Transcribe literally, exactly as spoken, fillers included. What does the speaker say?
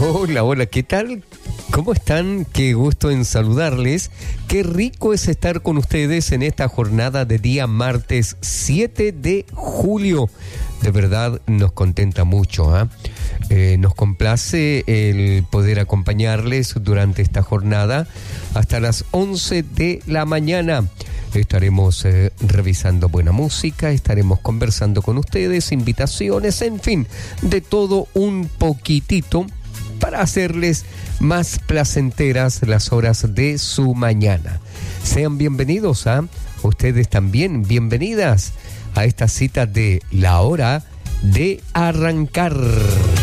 Hola, hola, ¿qué tal? ¿Cómo están? Qué gusto en saludarles. Qué rico es estar con ustedes en esta jornada de día martes siete de julio. De verdad nos contenta mucho, ¿eh? Eh, nos complace el poder acompañarles durante esta jornada hasta las once de la mañana. Estaremos eh, revisando buena música, estaremos conversando con ustedes, invitaciones, en fin, de todo un poquitito para hacerles más placenteras las horas de su mañana. Sean bienvenidos a ustedes también, bienvenidas a esta cita de La Hora de Arrancar.